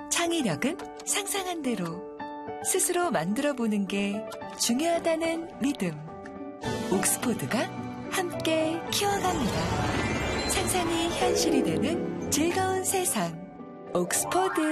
창의력은 상상한 대로 스스로 만들어보는 게 중요하다는 믿음. 옥스포드가 함께 키워갑니다. 상상이 현실이 되는 즐거운 세상. 옥스포드.